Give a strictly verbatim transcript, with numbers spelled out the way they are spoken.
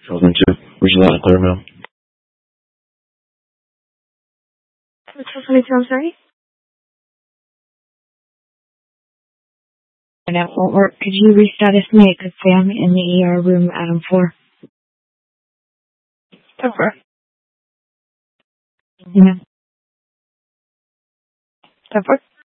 Chosen two. Would you like to clear, ma'am? What's I'm sorry? And that won't work. Could you restatus me? Because I'm in the E R room, Adam four. Okay. Yeah. That works.